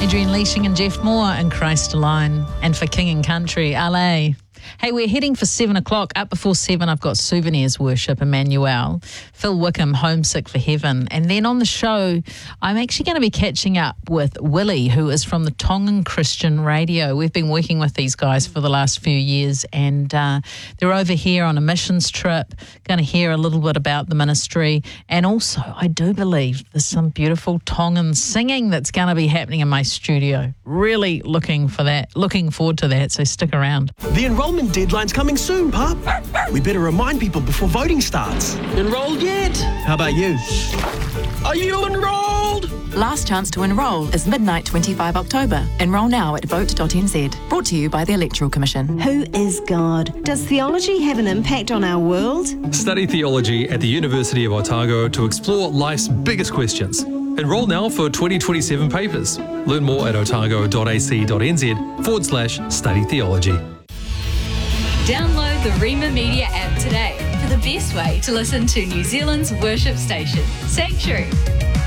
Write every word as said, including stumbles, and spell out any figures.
Adrian Leashing and Jeff Moore and Christ Align. And for King and Country, L A. Hey, we're heading for seven o'clock. Up before seven, I've got Souvenirs Worship, Emmanuel, Phil Wickham, Homesick for Heaven. And then on the show, I'm actually going to be catching up with Willie, who is from the Tongan Christian Radio. We've been working with these guys for the last few years, and uh, they're over here on a missions trip, going to hear a little bit about the ministry. And also, I do believe there's some beautiful Tongan singing that's going to be happening in my studio. Really looking for that, looking forward to that, so stick around. The enrolment deadline's coming soon, Pup. We better remind people before voting starts. Enrolled yet? How about you? Are you enrolled? Last chance to enrol is midnight twenty-five October. Enrol now at vote dot n z. Brought to you by the Electoral Commission. Who is God? Does theology have an impact on our world? Study theology at the University of Otago to explore life's biggest questions. Enrol now for twenty twenty-seven papers. Learn more at otago dot a c dot n z forward slash study theology. Download the Rima Media app today for the best way to listen to New Zealand's worship station, Sanctuary.